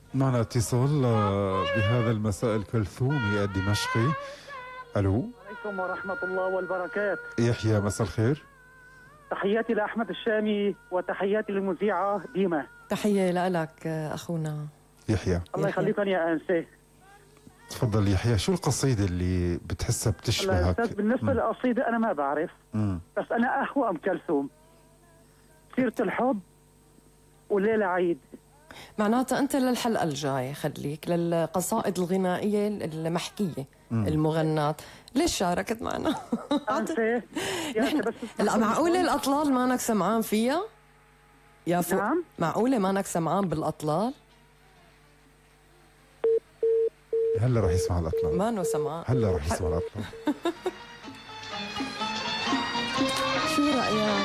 معنا اتصال بهذا المساء الكلثومي الدمشقي. الو. عليكم ورحمة الله والبركاته. يحيى، مساء الخير. تحياتي لأحمد الشامي وتحياتي للمذيعة ديما. تحية لك أخونا يحيى. الله يخليكم يا أنسة. تفضل يحيى، شو القصيدة اللي بتحسها بتشبهك؟ أستاذ بالنسبة للقصيدة أنا ما بعرف. بس أنا أهوى أم كلثوم، سيرة الحب وليلة عيد. معناتها أنت للحلقة الجاية خليك للقصائد الغنائية المحكية المغناة. ليش شاركت معنا؟ أنسة نحن لا معقولة الأطلال مانك سمعان فيها؟ يا فوق نعم؟ معقولة مانك سمعان بالأطلال؟ هلا رح يسمع الأطلال. مانو سمعان. هلا رح يسمع الأطلال. شو رأيك؟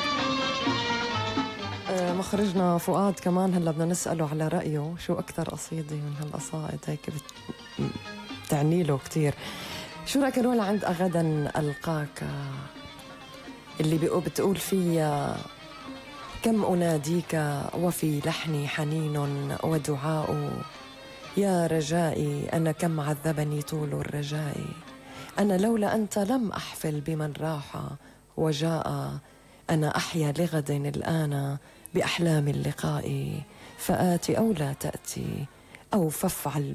مخرجنا فؤاد كمان هلا بدنا نسأله على رأيه، شو أكثر قصيدة من هالقصائد هيك بتعني له كثير. شو رأيك نروح لعند غدا ألقاك اللي بتقول فيها: كم أناديك وفي لحني حنين ودعاء، يا رجائي أنا كم عذبني طول الرجاء، أنا لولا أنت لم أحفل بمن راح وجاء، أنا أحيا لغد الآن بأحلام اللقاء، فآتي أو لا تأتي أو فافعل